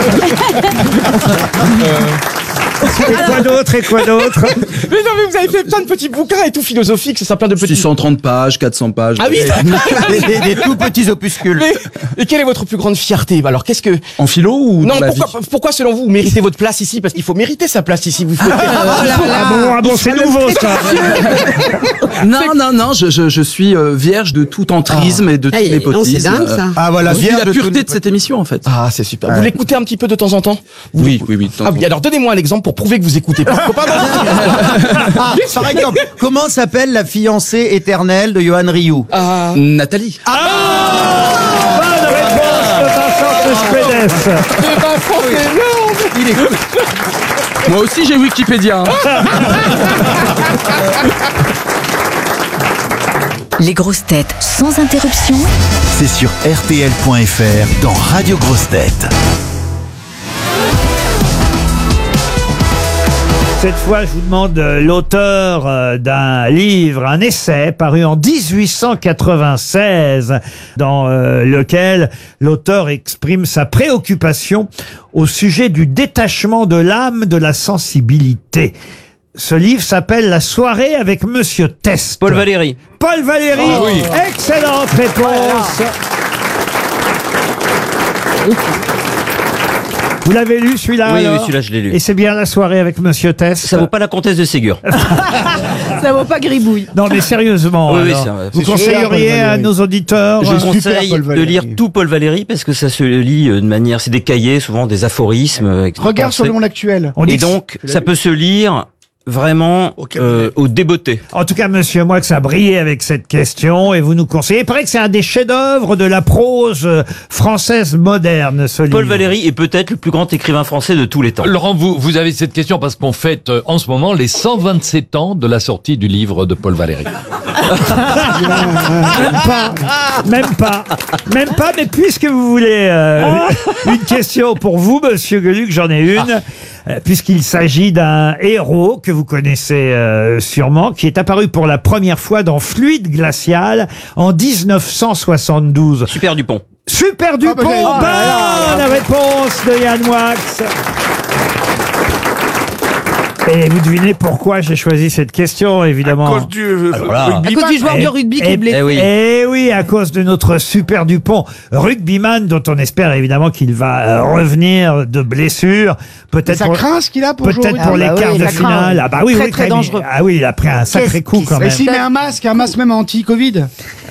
Et quoi d'autre Mais non, mais vous avez fait plein de petits bouquins et tout philosophiques, c'est ça, plein de petits... 630 pages, 400 pages. Ah oui. Des tout petits opuscules. Et quelle est votre plus grande fierté? Alors, qu'est-ce que... En philo ou Non, dans la vie? pourquoi selon vous méritez votre place ici? Parce qu'il faut mériter sa place ici. Vous bon, c'est nouveau ça. Non, je suis vierge de tout entrisme et de tout népotisme. C'est dingue ça. Ah voilà, C'est la pureté de cette émission en fait. Ah, c'est super. Vous l'écoutez un petit peu de temps en temps? Oui. Ah oui, alors donnez-moi un exemple pour prouver que vous écoutez pas. Faut pas Par exemple, comment s'appelle la fiancée éternelle de Johan Rioux? Nathalie. Bonne réponse de Vincent Cespedes. c'est énorme. Moi aussi j'ai Wikipédia. Les grosses têtes sans interruption. C'est sur RTL.fr dans Radio Grosses Têtes. Cette fois, je vous demande l'auteur d'un livre, un essai paru en 1896, dans lequel l'auteur exprime sa préoccupation au sujet du détachement de l'âme de la sensibilité. Ce livre s'appelle La soirée avec Monsieur Test. Paul Valéry. Paul Valéry. Ah oui. Excellente réponse. Vous l'avez lu celui-là? Oui, alors celui-là je l'ai lu. Et c'est bien La soirée avec Monsieur Test. Ça vaut pas la comtesse de Ségur. Ça vaut pas gribouille. Non mais sérieusement, Oui, alors, c'est vrai. vous C'est conseilleriez à nos auditeurs Je conseille de lire tout Paul Valéry parce que ça se lit de manière, c'est des cahiers, souvent des aphorismes. Regarde sur le monde actuel. On dit Et donc, ça peut se lire vraiment au débeauté. En tout cas, monsieur Moix a brillé avec cette question et vous nous conseillez. Il paraît que c'est un des chefs-d'œuvre de la prose française moderne, ce livre. Paul Valéry est peut-être le plus grand écrivain français de tous les temps. Laurent, vous avez cette question parce qu'on fête en ce moment les 127 ans de la sortie du livre de Paul Valéry. Même pas, mais puisque vous voulez une question pour vous, monsieur Gueluc, j'en ai une. Puisqu'il s'agit d'un héros que vous connaissez sûrement, qui est apparu pour la première fois dans Fluide glacial en 1972. Super Dupont. Super Dupont, bonne réponse de Yann Wax. Et vous devinez pourquoi j'ai choisi cette question, évidemment. À cause du À cause du joueur de rugby qui est blessé. Eh oui, à cause de notre Super Dupont, rugbyman, dont on espère évidemment qu'il va revenir de blessure. Peut-être ça craint ce qu'il a pour jouer. Peut-être pour les quarts de finale. Ah bah oui, très dangereux. Ah oui, il a pris un sacré coup quand même. Et s'il met un masque même anti-Covid.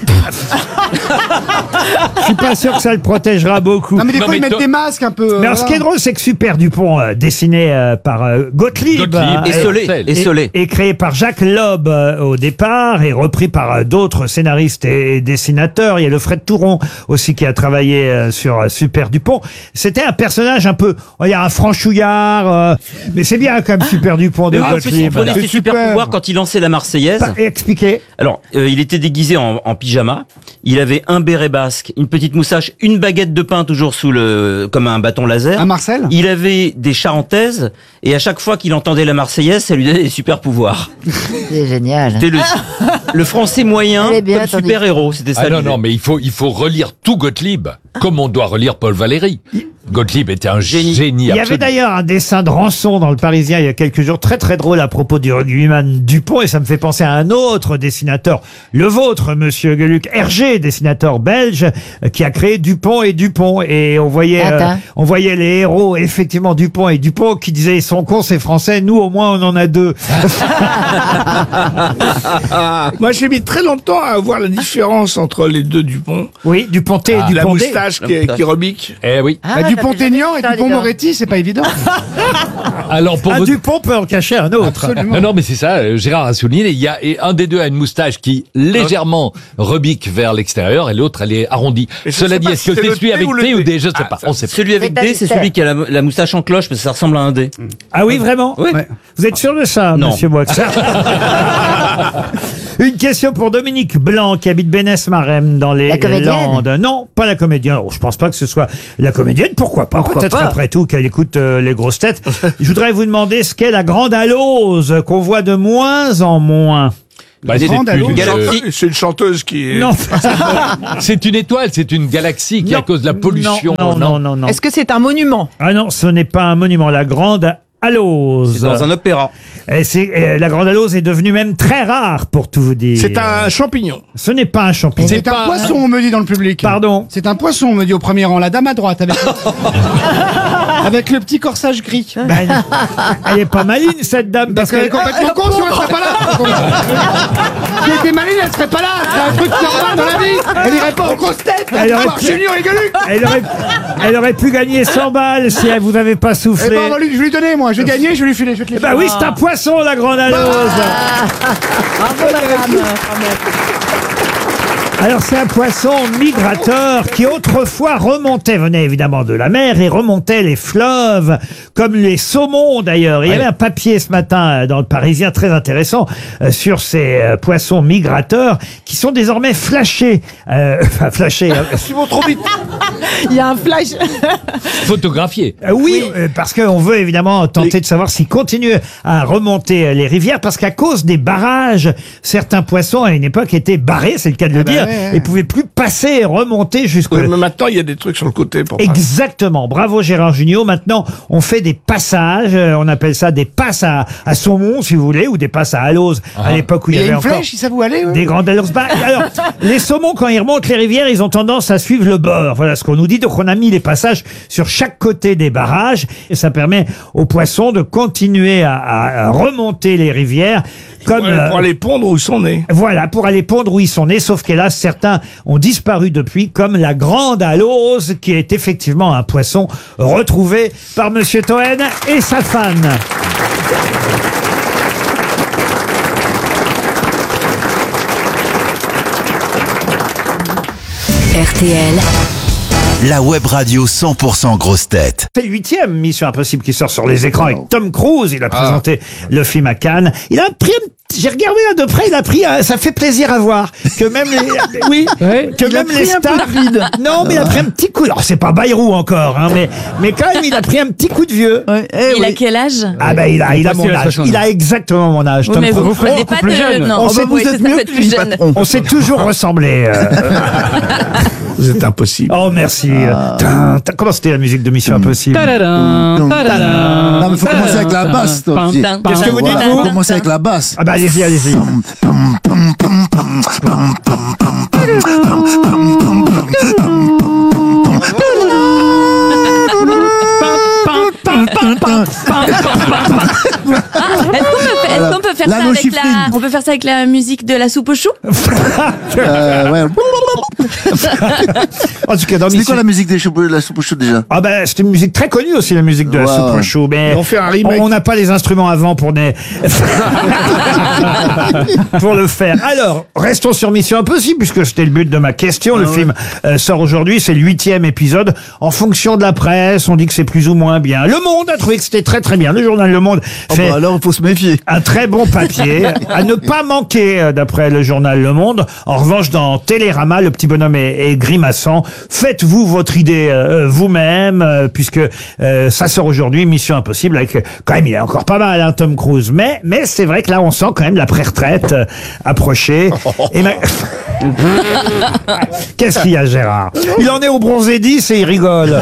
Je suis pas sûr que ça le protégera beaucoup. Non mais des fois ils mettent des masques un peu. Mais alors, ce qui est drôle, c'est que Super Dupont, dessiné par Gottlieb, et créé par Jacques Loeb au départ, et repris par d'autres scénaristes et dessinateurs. Il y a le Fred Touron aussi qui a travaillé sur Super Dupont. C'était un personnage un peu, il y a un franchouillard, mais c'est bien quand même Super Dupont de Gottlieb. Il prenait ses super pouvoirs quand il lançait la Marseillaise. Expliquez. Alors, il était déguisé en pyjama. Il avait un béret basque, une petite moustache, une baguette de pain toujours comme un bâton laser. Un Marcel. Il avait des charentaises et à chaque fois qu'il entendait la Marseillaise, ça lui donnait des super pouvoirs. C'est génial. C'était le français moyen comme super héros. C'était ça. Non, mais il faut relire tout Gottlieb comme on doit relire Paul Valéry. Gottlieb était un génie Il y absolu. avait d'ailleurs un dessin de Rançon dans le Parisien il y a quelques jours, très très drôle à propos du rugbyman Dupont, et ça me fait penser à un autre dessinateur, le vôtre, monsieur Gueluc, Hergé, dessinateur belge, qui a créé Dupont et Dupont, et on voyait les héros, effectivement, Dupont et Dupont, qui disaient ils sont cons, c'est français, nous au moins on en a deux. Moi j'ai mis très longtemps à voir la différence entre les deux Dupont. Oui, Duponté et La Duponté. moustache qui rebique. Eh oui. Dupont-Aignan et Dupont-Moretti, c'est pas évident. Alors pour Un Dupont peut en cacher un autre. Absolument. Non, mais c'est ça, Gérard a souligné, et un des deux a une moustache qui légèrement rebique vers l'extérieur et l'autre elle est arrondie. Cela dit, est-ce que c'est celui avec T ou D? Je sais pas, on sait pas. Celui avec D, c'est celui qui a la moustache en cloche parce que ça ressemble à un D. Ah oui, vraiment? Oui. Vous êtes sûr de ça, Non. monsieur Moix? Une question pour Dominique Blanc, qui habite Bénès-Marem dans les Landes. Non, pas la comédienne. Oh, je pense pas que ce soit la comédienne. Pourquoi pas? Peut-être après tout qu'elle écoute les grosses têtes. Je voudrais vous demander ce qu'est la grande alose qu'on voit de moins en moins. Bah, c'est Grande une Alose. galaxie. C'est une chanteuse qui est... Non. C'est une étoile, c'est une galaxie qui, à cause de la pollution. Non. Est-ce que c'est un monument? Ah non, ce n'est pas un monument. La Grande Alose. C'est dans un opéra. La Grande Alose est devenue même très rare, pour tout vous dire. C'est un champignon. Ce n'est pas un champignon. C'est un poisson, on me dit dans le public. Pardon. C'est un poisson, on me dit au premier rang, la dame à droite, avec, avec le petit corsage gris. Ben, elle est pas maligne, cette dame. Parce qu'elle est complètement con, sinon elle serait pas là. Si elle était maligne, elle serait pas là. C'est un truc normal dans la vie. Elle irait pas aux grosses têtes. Elle aurait pu- Junior et Gueuluc. Elle aurait pu gagner 100 balles si elle vous avait pas Eh soufflé. ben, je vais lui donner, moi. Je vais gagner, je vais lui filer. Je vais te les Bah filer. oui, c'est un poisson, la Grande Alose. Bravo, madame. Alors c'est un poisson migrateur qui autrefois remontait, venait évidemment de la mer et remontait les fleuves, comme les saumons d'ailleurs. Il y avait un papier ce matin dans le Parisien très intéressant sur ces poissons migrateurs qui sont désormais flashés. Enfin flashés. Ils vont trop vite. Il y a un flash. Photographié. Oui, parce qu'on veut évidemment tenter de savoir s'ils continuent à remonter les rivières, parce qu'à cause des barrages, certains poissons à une époque étaient barrés, c'est le cas de le dire, et pouvaient plus passer et remonter jusqu'au... Oui, mais maintenant, il y a des trucs sur le côté pour Exactement. Bravo Gérard Jugnot. Maintenant, on fait des passages. On appelle ça des passes à saumon, si vous voulez, ou des passes à alose. À l'époque où il y Il y avait a une encore flèche, si ça vous allait. des grandes aloses. Bah, alors, les saumons, quand ils remontent les rivières, ils ont tendance à suivre le bord. Voilà ce qu'on nous dit. Donc, on a mis les passages sur chaque côté des barrages. Et ça permet aux poissons de continuer à remonter les rivières. Comme, pour aller pondre où ils sont nés. Voilà, pour aller pondre où ils sont nés, sauf qu'hélas, certains ont disparu depuis, comme la Grande Alose, qui est effectivement un poisson retrouvé par Monsieur Toen et sa fan. RTL, La web radio 100% grosse tête. C'est le 8e Mission Impossible qui sort sur les écrans avec Tom Cruise. Il a présenté le film à Cannes. Il a pris j'ai regardé là de près, il a pris, ça fait plaisir à voir que même les, oui, que même les stars, non, mais il a pris un petit coup. Alors c'est pas Bayrou encore, hein, mais quand même il a pris un petit coup de vieux. Il a quel âge? Ah ben il a mon âge. Il a exactement mon âge. Oui, Tom mais Cruise. vous prenez pas plus jeune. Non, On sait vous êtes mieux que plus jeune. On s'est toujours ressemblé. Vous êtes impossible. Oh merci. Comment c'était la musique de Mission Impossible? Non, mais faut commencer avec la basse. Qu'est-ce que vous dites, vous? Faut commencer avec la basse. Ah bah allez-y, allez-y. Est-ce qu'on peut faire ça avec on peut faire ça avec la musique de la soupe aux choux? Ouais. En tout cas, dans C'est quoi la musique de la soupe aux choux déjà? Ah ben c'était une musique très connue aussi, la musique de la soupe aux choux, mais on fait un remake. On n'a pas les instruments avant pour pour le faire. Alors, restons sur Mission Impossible, puisque c'était le but de ma question. Le film sort aujourd'hui, c'est le 8e épisode. En fonction de la presse, on dit que c'est plus ou moins bien. Le Monde a trouvé que c'était très très bien. Le journal Le Monde fait alors il faut se méfier. un très bon papier à ne pas manquer d'après le journal Le Monde. En revanche, dans Télérama, le petit bonhomme est grimaçant. Faites-vous votre idée vous-même, puisque ça sort aujourd'hui, Mission Impossible, avec quand même il est encore pas mal, hein, Tom Cruise. Mais c'est vrai que là on sent quand même la pré-retraite approcher. Et qu'est-ce qu'il y a, Gérard? Il en est au bronzé 10 et il rigole.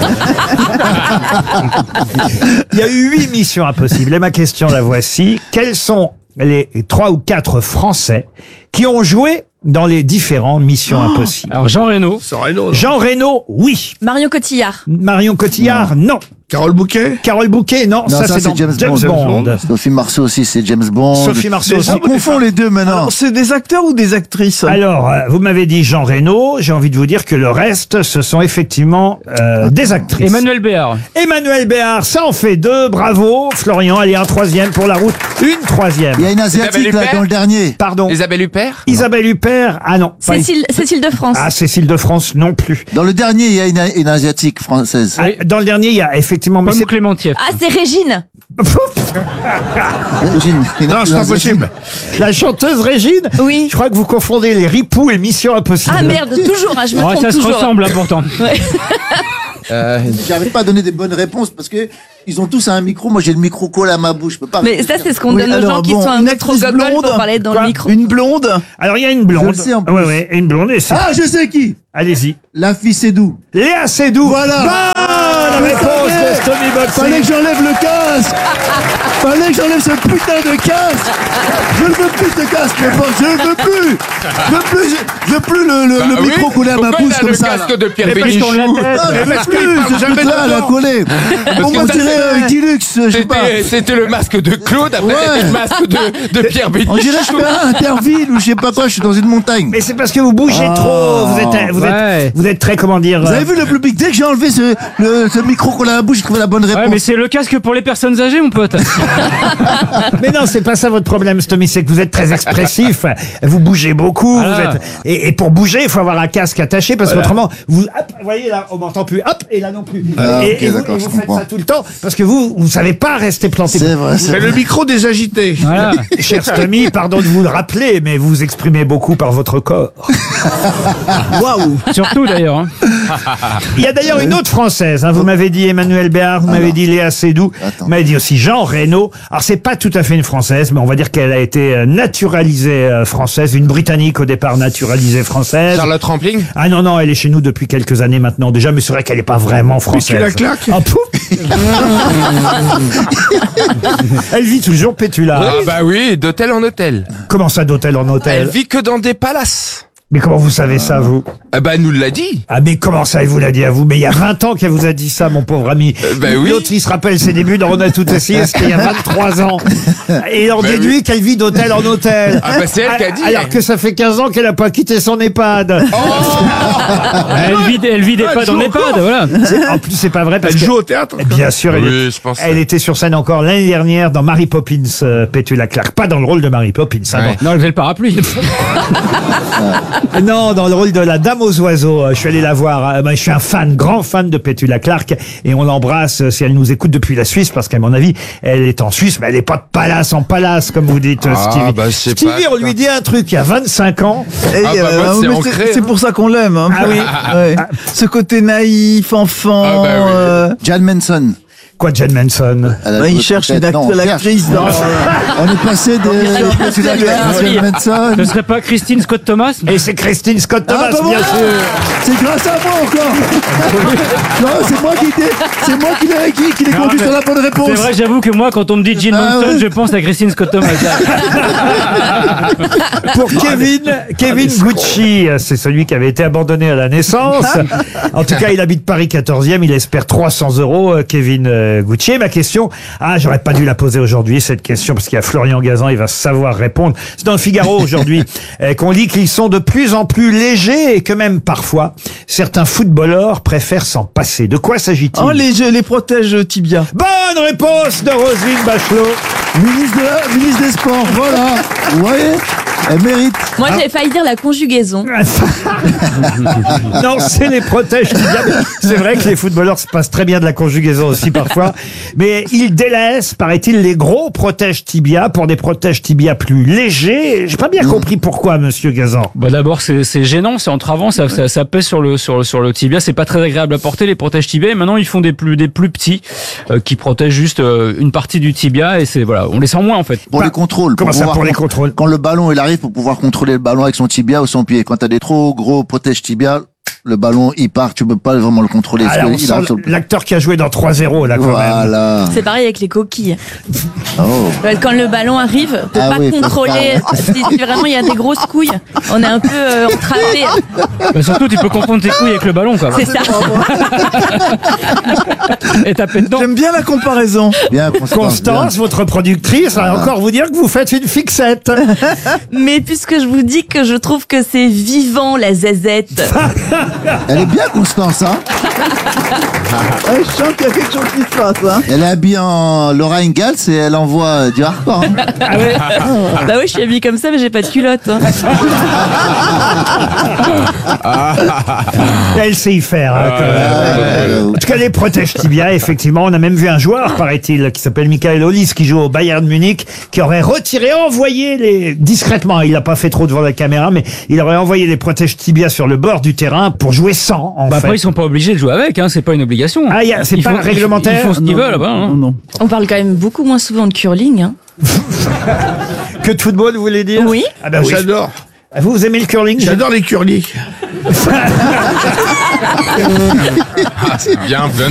Il y a eu 8 Missions Impossibles. Et ma question, la voici. Quels sont les 3 ou 4 Français qui ont joué dans les différents Missions Impossibles? Alors Jean Reno. Jean Reno, oui. Marion Cotillard. Marion Cotillard, non. Carole Bouquet? Carole Bouquet, non. Non, ça c'est dans James Bond. Sophie Marceau aussi, c'est James Bond. Sophie Marceau aussi. On confond les deux maintenant. Alors, c'est des acteurs ou des actrices? Alors, vous m'avez dit Jean Reno, j'ai envie de vous dire que le reste, ce sont effectivement des actrices. Emmanuel Béard. Emmanuel Béard, ça en fait 2, bravo. Florian, allez, un 3e pour la route, une 3e. Il y a une asiatique là dans le dernier. Pardon. Isabelle Huppert. Isabelle Huppert, ah non. pas Cécile de France. Ah, Cécile de France non plus. Dans le dernier, il y a une asiatique française. Ah, dans le dernier, il y a effectivement... mais c'est- Ah, c'est Régine. Non, c'est impossible. La chanteuse Régine? Oui. Je crois que vous confondez les ripoux et Mission Impossible. Ah merde, toujours, hein, je me trompe toujours. pourtant. J'arrive pas à donner des bonnes réponses parce que ils ont tous un micro. Moi, j'ai le micro collé à ma bouche. Je peux pas. Mais ça, c'est ce qu'on donne aux gens qui sont un peu trop gogol pour parler dans le micro. Une blonde. Alors, il y a une blonde. Je le sais, en plus. Ouais, une blonde. Et Ah, je sais qui. Allez-y. La fille Sédou. Léa Seydoux. Voilà. Bonne réponse de Stomy Boxing. Fallait que j'enlève le casque. Fallait que j'enlève ce putain de casque. Je ne veux plus ce casque, mais bon, je ne veux plus. Je veux plus le micro collé à ma bouche comme ça. Le casque de Pierre parce Bénichou. qu'on l'a tête. Ah, je Mais veux parce plus qu'il parle ce jamais truc-là à la dedans. coller. Pour moi, que je dirais ça, Guilux, je sais pas. C'était le masque de Claude, après Ouais. c'était le masque de Pierre Bénichou. On dirait que je fais un Interville ou je sais pas quoi, je suis dans une montagne. Mais c'est parce que vous bougez trop. Vous êtes très, comment dire. Vous avez vu le public, dès que j'ai enlevé ce micro collé à la bouche, j'ai trouvé la bonne réponse. Ouais, mais c'est le casque pour les personnes âgées, mon pote. Mais non, c'est pas ça votre problème, Stomy, c'est que vous êtes très expressif, vous bougez beaucoup, Ah. vous êtes... et pour bouger, il faut avoir un casque attaché, parce qu'autrement, vous voyez là, on m'entend plus, hop, et là non plus. Ah, et ok, et vous, d'accord, et je vous faites comprends. ça tout le temps, parce que vous savez pas rester planté. C'est vrai, c'est C'est vrai. le micro désagité. Voilà. Cher Stomy, pardon de vous le rappeler, mais vous vous exprimez beaucoup par votre corps. Waouh. Surtout d'ailleurs. Hein. Il y a d'ailleurs une autre Française, hein, vous m'avez dit Emmanuel Béard, vous m'avez dit Léa Seydoux, vous m'avez dit aussi Jean Reno. Alors c'est pas tout à fait une Française, mais on va dire qu'elle a été naturalisée française, une Britannique au départ naturalisée française. Charlotte Rampling. Ah non, elle est chez nous depuis quelques années maintenant déjà, mais c'est vrai qu'elle est pas vraiment française. Pétula Clark. Ah, pouf. Elle vit toujours Pétula. Ah bah oui, d'hôtel en hôtel. Comment ça d'hôtel en hôtel? Elle vit que dans des palaces. Mais comment vous savez ça, vous? Ah bah elle nous l'a dit. Ah mais comment ça, il vous l'a dit à vous? Mais il y a 20 ans qu'elle vous a dit ça, mon pauvre ami. Ben oui. L'autre, il se rappelle ses débuts dans On a tout essayé, c'était il y a 23 ans. Et il en Ben déduit oui. qu'elle vit d'hôtel en hôtel. Ah bah c'est elle qui a dit. Alors que ça fait 15 ans qu'elle a pas quitté son EHPAD. Elle vit des pas dans les pads, voilà. En plus, c'est pas vrai parce Elle que... joue au théâtre. Bien sûr, Oui, je pense. elle était sur scène encore l'année dernière dans Mary Poppins, Pétula Clark. Pas dans le rôle de Mary Poppins, hein, Ouais. Non, elle faisait le parapluie. non, dans le rôle de la Dame aux oiseaux. Je suis allé la voir. Je suis un grand fan de Pétula Clark et on l'embrasse si elle nous écoute depuis la Suisse parce qu'à mon avis, elle est en Suisse, mais elle est pas de palace en palace comme vous dites, Ah, Stevie. bah, je sais pas, Stevie, on ça. lui dit un truc il y a 25 ans. Et, Ah, bah, moi, c'est mais ancré, c'est hein. pour ça qu'on l'aime. Hein. Ah oui. Ouais. Ce côté naïf, enfant. Ah, bah oui. Jan Manson. Quoi, Jen Manson? Il cherche une actrice dans... On est passé de Pétula Clark à Jan Manson. Ce serait pas Christine Scott Thomas? Et c'est Christine Scott Thomas, Ah, bah bien voilà. sûr. C'est grâce à moi encore. Non, c'est moi qui l'ai conduit sur la bonne réponse. C'est vrai, j'avoue que moi, quand on me dit Gene Ah Manson, ouais. je pense à Christine Scott Thomas. Pour Kevin Gucci, c'est celui qui avait été abandonné à la naissance. En tout cas, il habite Paris 14e, il espère 300 €, Kevin Gucci. Et ma question, j'aurais pas dû la poser aujourd'hui, cette question, parce qu'il y a Florian Gazan, il va savoir répondre. C'est dans le Figaro aujourd'hui qu'on lit qu'ils sont de plus en plus légers et que même parfois, certains footballeurs préfèrent s'en passer. De quoi s'agit-il? Oh, les protèges tibia. Bonne réponse de Roselyne Bachelot. Ministre des Sports, voilà. Vous voyez, elle mérite. Moi, j'avais failli dire la conjugaison. Non, c'est les protèges tibia. C'est vrai que les footballeurs se passent très bien de la conjugaison aussi parfois. Mais ils délaissent, paraît-il, les gros protèges tibia pour des protèges tibia plus légers. J'ai pas bien compris pourquoi, monsieur Gazan. Bah d'abord c'est gênant, c'est entravant, ça pèse sur le tibia, c'est pas très agréable à porter les protèges tibia. Et maintenant ils font des plus petits qui protègent juste une partie du tibia et c'est voilà, on les sent moins en fait. Pour les contrôles. Comment ça, pour les contrôles? Quand le ballon il arrive, pour pouvoir contrôler le ballon avec son tibia ou son pied. Quand t'as des trop gros protèges tibia, le ballon il part, tu peux pas vraiment le contrôler. parce Alors, on que il arrive sent sur le- l'acteur qui a joué dans 3-0 là quand même. Voilà. C'est pareil avec les coquilles. Oh. Quand le ballon arrive, on peut Ah pas oui, contrôler. Si vraiment il y a des grosses couilles, on est un peu entravé. Bah, surtout tu peux confondre tes couilles avec le ballon quoi. C'est ça. Et taper dedans. J'aime bien la comparaison. Bien, Constance, votre productrice, va encore vous dire que vous faites une fixette. Mais puisque je vous dis que je trouve que c'est vivant la zazette. Elle est bien, Constance, hein. Je sens qu'il y a quelque chose qui se passe. Hein. Elle est habillée en Laura Ingalls et elle envoie du hardcore. Hein. Ah ouais. Bah oui, je suis habillée comme ça, mais j'ai pas de culotte. Hein. Elle sait y faire. Hein, quand même. En tout cas, les protèges tibia, effectivement. On a même vu un joueur, paraît-il, qui s'appelle Michael Ollis, qui joue au Bayern Munich, qui aurait retiré, envoyé discrètement. Il n'a pas fait trop devant la caméra, mais il aurait envoyé les protèges tibia sur le bord du terrain pour pour jouer sans, en fait. Après, ils sont pas obligés de jouer avec, hein, c'est pas une obligation. Ah, c'est pas réglementaire. Ils font ce qu'ils veulent là-bas. Hein. On parle quand même beaucoup moins souvent de curling. Hein. Que de football, vous voulez dire? Oui. Ah bah oui. J'adore. Vous aimez le curling? J'adore les curlis. Ah, c'est bien.